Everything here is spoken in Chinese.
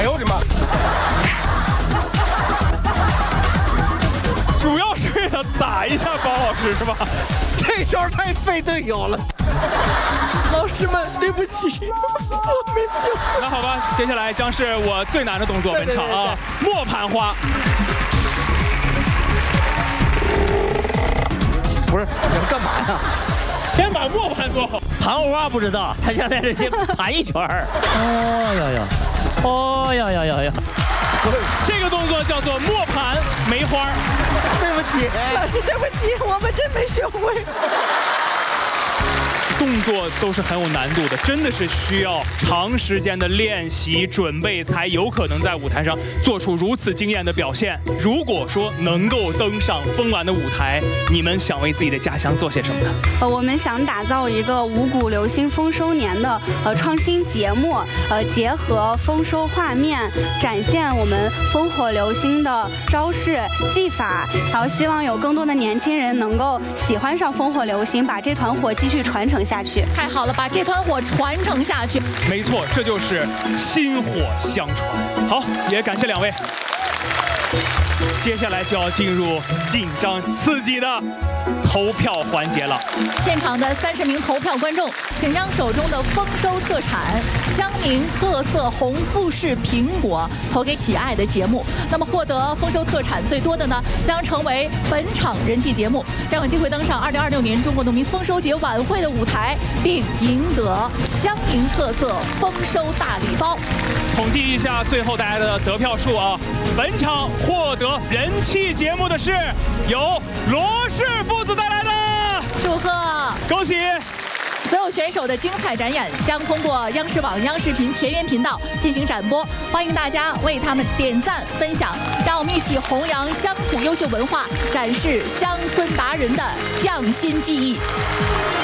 哎呦我的妈！ 主要是为了打一下包老师是吧？ 这招太费队友了。 老师们，对不起，我没学。 那好吧，接下来将是我最难的动作，本场啊，磨盘花。 不是，你们干嘛呀？ 先把磨盘做好。 盘花不知道，他现在是先盘一圈儿。哦呀呀，哦呀呀呀呀！ 这个动作叫做磨盘梅花。 对不起， 老师，对不起，我们真没学会。 动作都是很有难度的，真的是需要长时间的练习准备，才有可能在舞台上做出如此惊艳的表现。如果说能够登上丰完的舞台，你们想为自己的家乡做些什么呢？ 我们想打造一个五谷流星丰收年的创新节目，结合丰收画面，展现我们烽火流星的招式技法，然后希望有更多的年轻人能够喜欢上烽火流星，把这团火继续传承下去。 太好了，把这团火传承下去。 没错，这就是薪火相传。好，也感谢两位。接下来就要进入紧张刺激的投票环节了。 现场的30名投票观众，请将手中的丰收特产香茗特色红富士苹果投给喜爱的节目。那么获得丰收特产最多的呢，将成为本场人气节目，将有机会登上2026年中国农民丰收节晚会的舞台，并赢得香茗特色丰收大礼包。 统计一下最后大家的得票数啊！本场获得人气节目的是由罗氏父子带来的， 祝贺， 恭喜！ 所有选手的精彩展演将通过央视网、央视频田园频道进行展播，欢迎大家为他们点赞分享，让我们一起弘扬乡土优秀文化，展示乡村达人的匠心技艺。